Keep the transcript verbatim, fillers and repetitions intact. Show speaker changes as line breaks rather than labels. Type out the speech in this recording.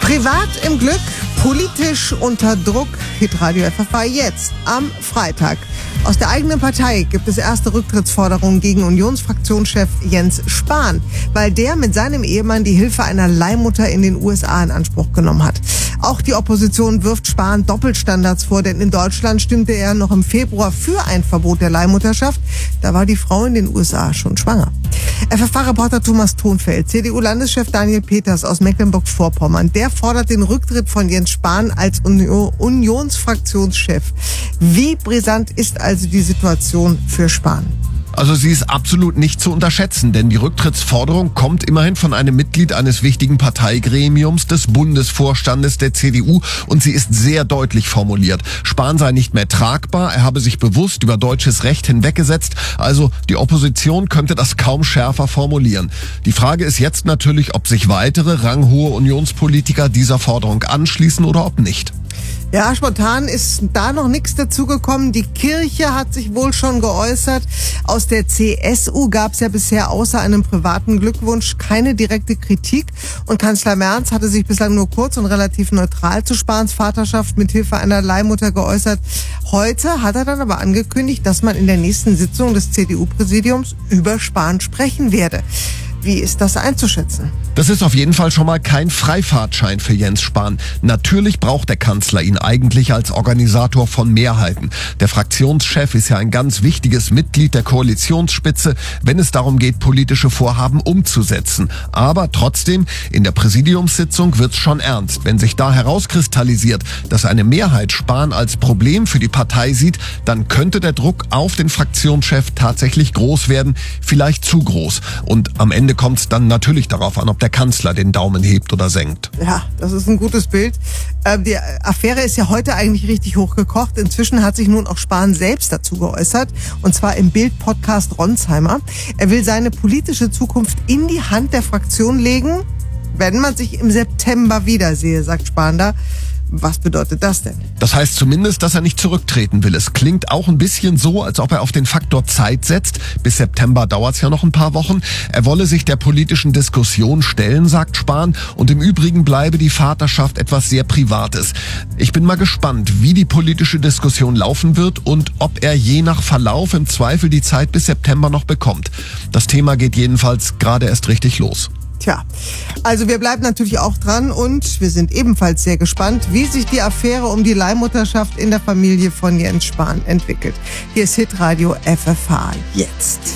Privat im Glück, politisch unter Druck. Hitradio F F A jetzt am Freitag. Aus der eigenen Partei gibt es erste Rücktrittsforderungen gegen Unionsfraktionschef Jens Spahn, weil der mit seinem Ehemann die Hilfe einer Leihmutter in den U S A in Anspruch genommen hat. Auch die Opposition wirft Spahn Doppelstandards vor, denn in Deutschland stimmte er noch im Februar für ein Verbot der Leihmutterschaft. Da war die Frau in den U S A schon schwanger. F F A-Reporter Thomas Thonfeld, C D U-Landeschef Daniel Peters aus Mecklenburg-Vorpommern, der fordert den Rücktritt von Jens Spahn als Union- Unionsfraktionschef. Wie brisant ist also die Situation für Spahn?
Also sie ist absolut nicht zu unterschätzen, denn die Rücktrittsforderung kommt immerhin von einem Mitglied eines wichtigen Parteigremiums des Bundesvorstandes der C D U und sie ist sehr deutlich formuliert. Spahn sei nicht mehr tragbar, er habe sich bewusst über deutsches Recht hinweggesetzt, also die Opposition könnte das kaum schärfer formulieren. Die Frage ist jetzt natürlich, ob sich weitere ranghohe Unionspolitiker dieser Forderung anschließen oder ob nicht.
Ja, spontan ist da noch nichts dazugekommen. Die Kirche hat sich wohl schon geäußert. Aus der C S U gab es ja bisher außer einem privaten Glückwunsch keine direkte Kritik. Und Kanzler Merz hatte sich bislang nur kurz und relativ neutral zu Spahns Vaterschaft mit Hilfe einer Leihmutter geäußert. Heute hat er dann aber angekündigt, dass man in der nächsten Sitzung des C D U-Präsidiums über Spahn sprechen werde. Wie ist das einzuschätzen?
Das ist auf jeden Fall schon mal kein Freifahrtschein für Jens Spahn. Natürlich braucht der Kanzler ihn eigentlich als Organisator von Mehrheiten. Der Fraktionschef ist ja ein ganz wichtiges Mitglied der Koalitionsspitze, wenn es darum geht, politische Vorhaben umzusetzen. Aber trotzdem, in der Präsidiumssitzung wird's schon ernst. Wenn sich da herauskristallisiert, dass eine Mehrheit Spahn als Problem für die Partei sieht, dann könnte der Druck auf den Fraktionschef tatsächlich groß werden, vielleicht zu groß. Und am Ende kommt es dann natürlich darauf an, ob der Kanzler den Daumen hebt oder senkt.
Ja, das ist ein gutes Bild. Ähm, die Affäre ist ja heute eigentlich richtig hochgekocht. Inzwischen hat sich nun auch Spahn selbst dazu geäußert. Und zwar im Bild-Podcast Ronsheimer. Er will seine politische Zukunft in die Hand der Fraktion legen, wenn man sich im September wiedersehe, sagt Spahn da. Was bedeutet das denn?
Das heißt zumindest, dass er nicht zurücktreten will. Es klingt auch ein bisschen so, als ob er auf den Faktor Zeit setzt. Bis September dauert es ja noch ein paar Wochen. Er wolle sich der politischen Diskussion stellen, sagt Spahn. Und im Übrigen bleibe die Vaterschaft etwas sehr Privates. Ich bin mal gespannt, wie die politische Diskussion laufen wird und ob er je nach Verlauf im Zweifel die Zeit bis September noch bekommt. Das Thema geht jedenfalls gerade erst richtig los.
Tja, also wir bleiben natürlich auch dran und wir sind ebenfalls sehr gespannt, wie sich die Affäre um die Leihmutterschaft in der Familie von Jens Spahn entwickelt. Hier ist Hitradio F F H jetzt.